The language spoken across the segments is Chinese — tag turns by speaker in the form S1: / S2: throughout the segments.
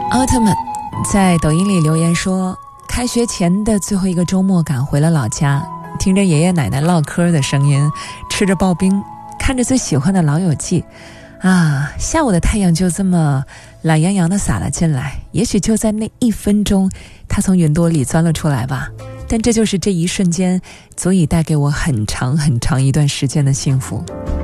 S1: 奥特曼在抖音里留言说，开学前的最后一个周末赶回了老家，听着爷爷奶奶唠嗑的声音，吃着刨冰，看着最喜欢的老友记啊，下午的太阳就这么懒洋洋地洒了进来，也许就在那1分钟它从云朵里钻了出来吧，但这就是这一瞬间足以带给我很长很长一段时间的幸福。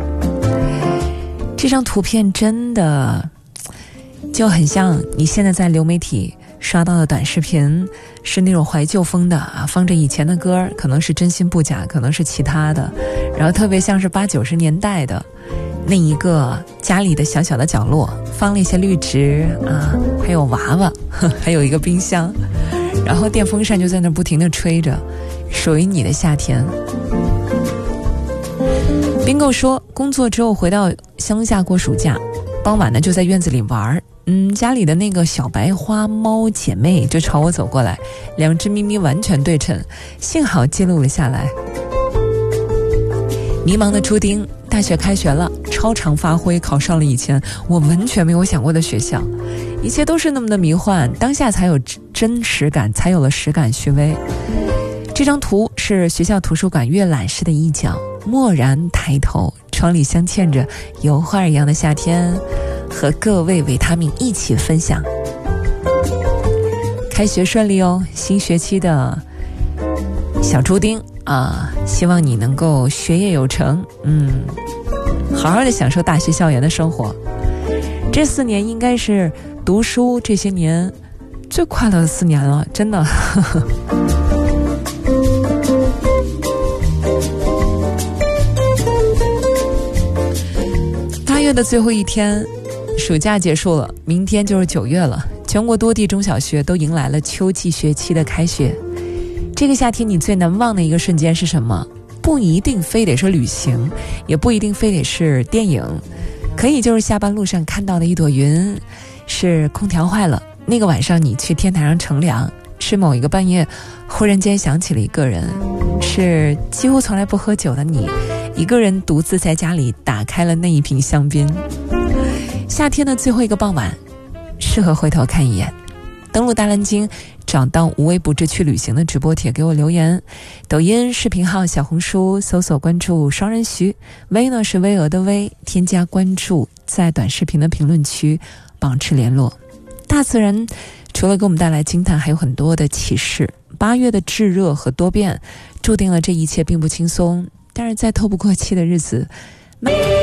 S1: 这张图片真的就很像你现在在流媒体刷到的短视频，是那种怀旧风的啊，放着以前的歌，可能是真心不假，可能是其他的，然后特别像是80、90年代的那一个家里的小小的角落，放了一些绿植啊，还有娃娃，还有一个冰箱，然后电风扇就在那不停地吹着，属于你的夏天。Bingo 说，工作之后回到乡下过暑假，傍晚呢就在院子里玩，家里的那个小白花猫姐妹就朝我走过来，2只咪咪完全对称，幸好记录了下来。迷茫的初丁，大学开学了，超常发挥，考上了以前我完全没有想过的学校，一切都是那么的迷幻，当下才有真实感，才有了实感虚微。这张图是学校图书馆阅览室的一角，蓦然抬头，窗里镶嵌着油画一样的夏天，和各位维他命一起分享。开学顺利哦，新学期的小猪丁啊，希望你能够学业有成，好好的享受大学校园的生活。这4年应该是读书这些年最快乐的4年了，真的。8月的最后一天，暑假结束了，明天就是9月了，全国多地中小学都迎来了秋季学期的开学。这个夏天你最难忘的一个瞬间是什么？不一定非得是旅行，也不一定非得是电影，可以就是下班路上看到的一朵云，是空调坏了，那个晚上你去天台上乘凉，是某一个半夜忽然间想起了一个人，是几乎从来不喝酒的你一个人独自在家里打开了那一瓶香槟。夏天的最后一个傍晚，适合回头看一眼。登录大蓝鲸，找到无微不至去旅行的直播帖给我留言，抖音视频号、小红书搜索关注双人徐，微呢是巍峨的微，添加关注，在短视频的评论区保持联络。大自然除了给我们带来惊叹，还有很多的启示。8月的炙热和多变注定了这一切并不轻松，但是在透不过气的日子